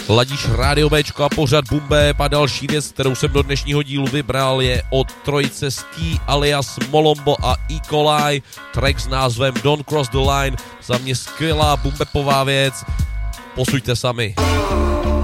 Ladíš Rádio Bčko a pořad Bumbeb a další věc, kterou jsem do dnešního dílu vybral, je od trojice Ski alias Molombo a E. Coli, track s názvem Don't Cross the Line, za mě skvělá bumbepová věc, posuďte sami.